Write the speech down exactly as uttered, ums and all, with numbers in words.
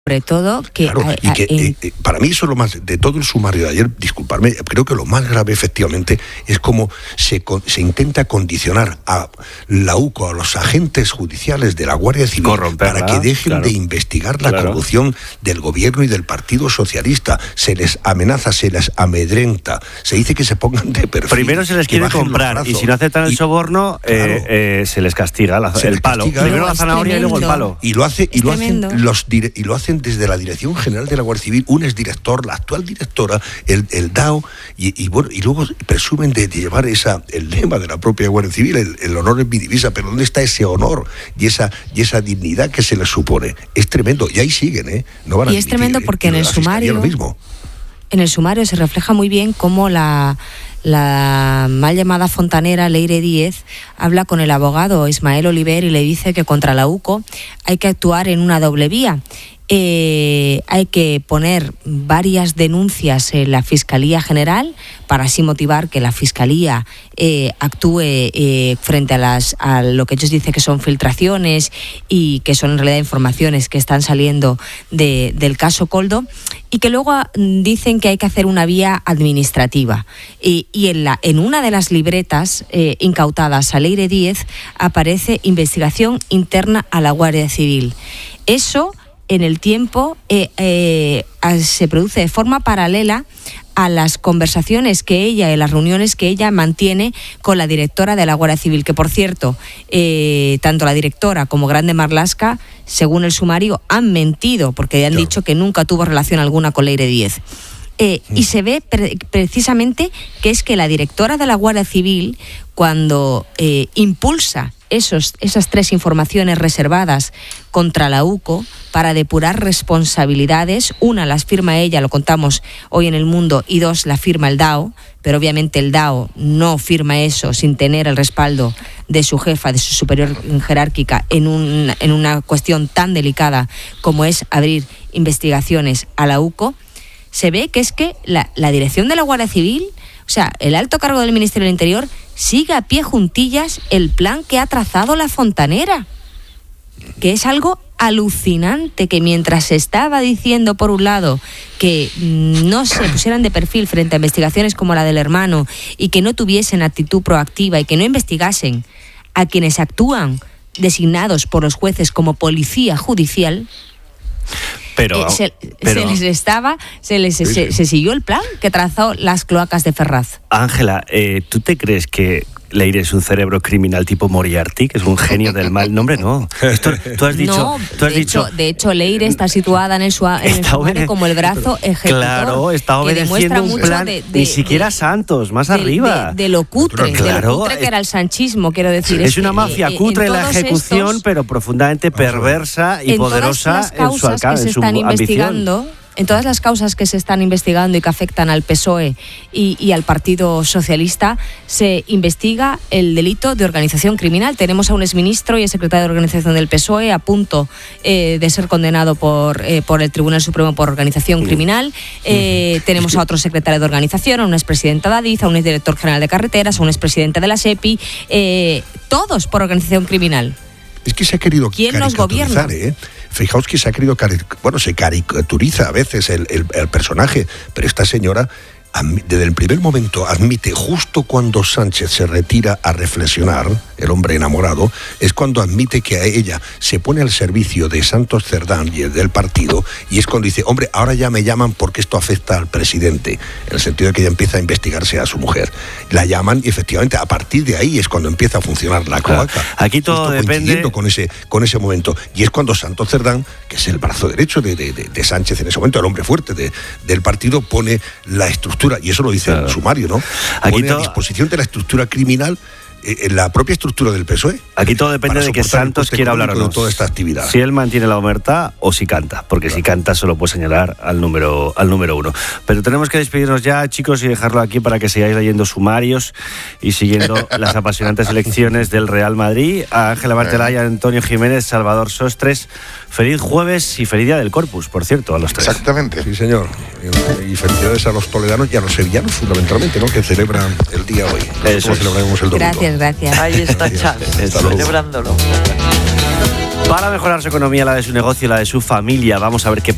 Sobre todo que, claro, a, a, y que en... eh, para mí eso es lo más, de todo el sumario de ayer, disculparme, creo que lo más grave efectivamente es cómo se, se intenta condicionar a la U C O, a los agentes judiciales de la Guardia Civil, para que dejen claro. de investigar la claro. corrupción del gobierno y del Partido Socialista. Se les amenaza, se les amedrenta, se dice que se pongan de perfil. Primero se les quiere comprar y si no aceptan el y, soborno claro, eh, eh, se les castiga la, se el les palo. Castiga, Primero la zanahoria y luego el palo. Y lo hace y lo hacen los dire, y lo hacen desde la Dirección General de la Guardia Civil, un exdirector, la actual directora, el, el D A O, y, y bueno, y luego presumen de, de llevar esa, el lema de la propia Guardia Civil, el, el honor es mi divisa, pero ¿dónde está ese honor y esa, y esa dignidad que se les supone? Es tremendo, y ahí siguen, ¿eh? No van a y es admitir, tremendo porque ¿eh? en el sumario, lo mismo. en el sumario se refleja muy bien cómo la la mal llamada fontanera Leire Díez habla con el abogado Ismael Oliver y le dice que contra la U C O hay que actuar en una doble vía. Eh, hay que poner varias denuncias en la Fiscalía General para así motivar que la Fiscalía eh, actúe eh, frente a, las, a lo que ellos dicen que son filtraciones y que son en realidad informaciones que están saliendo de, del caso Koldo, y que luego dicen que hay que hacer una vía administrativa. Y, y en, la, en una de las libretas eh, incautadas a Leire Díez aparece investigación interna a la Guardia Civil. Eso en el tiempo eh, eh, se produce de forma paralela a las conversaciones que ella y las reuniones que ella mantiene con la directora de la Guardia Civil, que por cierto, eh, tanto la directora como Grande Marlaska, según el sumario, han mentido porque han claro. dicho que nunca tuvo relación alguna con Leire Díez. Eh, mm. Y se ve pre- precisamente que es que la directora de la Guardia Civil, cuando eh, impulsa esos, esas tres informaciones reservadas contra la U C O para depurar responsabilidades, una las firma ella, lo contamos hoy en El Mundo, y dos la firma el D A O, pero obviamente el D A O no firma eso sin tener el respaldo de su jefa, de su superior jerárquica, en, un, en una cuestión tan delicada como es abrir investigaciones a la U C O. Se ve que es que la, la dirección de la Guardia Civil, o sea, el alto cargo del Ministerio del Interior, sigue a pie juntillas el plan que ha trazado la fontanera, que es algo alucinante, que mientras se estaba diciendo por un lado que no se pusieran de perfil frente a investigaciones como la del hermano y que no tuviesen actitud proactiva y que no investigasen a quienes actúan designados por los jueces como policía judicial, Pero, eh, se, pero, se les estaba, se les se, se, se siguió el plan que trazó las cloacas de Ferraz. Ángela, eh, ¿tú te crees que Leire es un cerebro criminal tipo Moriarty, que es un genio del mal? No, hombre, no. Esto, tú has dicho... No, tú has de, dicho hecho, de hecho, Leire está situada en el, sua, en el sumario como el brazo ejecutor. Claro, está obedeciendo un plan, de, de, ni siquiera de, Santos, más de, arriba. De, de lo cutre, claro, de lo cutre que era el sanchismo, quiero decir. Es, es una que, mafia eh, cutre en la ejecución, estos, pero profundamente perversa y en poderosa en su alcance, en su ambición. En todas las causas que se están investigando y que afectan al P S O E y, y al Partido Socialista, se investiga el delito de organización criminal. Tenemos a un exministro y exsecretario de organización del P S O E a punto eh, de ser condenado por, eh, por el Tribunal Supremo por organización criminal. Eh, tenemos a otro secretario de organización, a una expresidenta de Adif, a un exdirector general de carreteras, a un expresidente de la SEPI, eh, todos por organización criminal. Es que se ha querido ¿Quién nos gobierna? ¿eh? Fijaos que se ha querido, bueno, se caricaturiza a veces el, el, el personaje, pero esta señora desde el primer momento admite, justo cuando Sánchez se retira a reflexionar, el hombre enamorado, es cuando admite que a ella se pone al servicio de Santos Cerdán y del partido, y es cuando dice, hombre, ahora ya me llaman porque esto afecta al presidente, en el sentido de que ella empieza a investigarse a su mujer. La llaman y efectivamente a partir de ahí es cuando empieza a funcionar la cloaca. Claro. Aquí todo depende con ese, con ese momento. Y es cuando Santos Cerdán, que es el brazo derecho de, de, de, de Sánchez en ese momento, el hombre fuerte de, del partido, pone la estructura, y eso lo dice claro. el sumario, ¿no? Pone Aquí to- a disposición de la estructura criminal en la propia estructura del P S O E. Aquí todo depende de que Santos quiera hablar o no. De toda esta actividad. Si él mantiene la omertá o si canta, porque claro. si canta solo puede señalar al número al número uno. Pero tenemos que despedirnos ya, chicos, y dejarlo aquí para que sigáis leyendo sumarios y siguiendo las apasionantes elecciones del Real Madrid. A Ángela Bartelaya, Antonio Jiménez, Salvador Sostres. Feliz jueves y feliz día del Corpus, por cierto, a los tres. Exactamente, sí señor. Y felicidades a los toledanos y a los sevillanos, fundamentalmente, ¿no? Que celebran el día hoy. Eso celebraremos el domingo. Gracias, gracias. Ahí está Chávez, celebrándolo. Para mejorar su economía, la de su negocio, la de su familia, vamos a ver qué